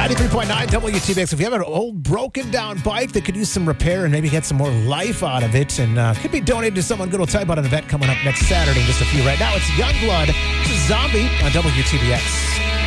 93.9 WTBX. If you have an old broken down bike that could use some repair and maybe get some more life out of it and could be donated to someone good, we'll tell you about an event coming up next Saturday in just a few. Right now, it's Youngblood. This is Zombie on WTBX.